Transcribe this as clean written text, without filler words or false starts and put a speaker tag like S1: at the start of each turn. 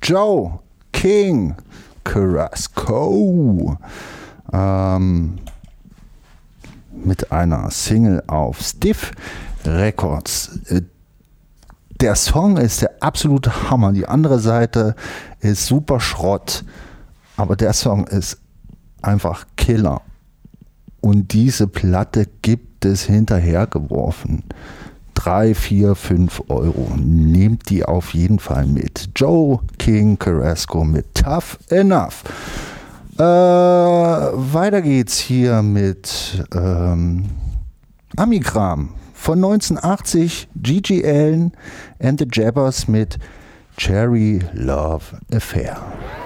S1: Joe King Carrasco mit einer Single auf Stiff Records. Der Song ist der absolute Hammer. Die andere Seite ist super Schrott. Aber der Song ist einfach Killer. Und diese Platte gibt es hinterhergeworfen. 3, 4, 5 Euro. Nehmt die auf jeden Fall mit. Joe King Carrasco mit Tough Enough. Weiter geht's hier mit Amikram von 1980, Gigi Allen and the Jabbers mit Cherry Love Affair.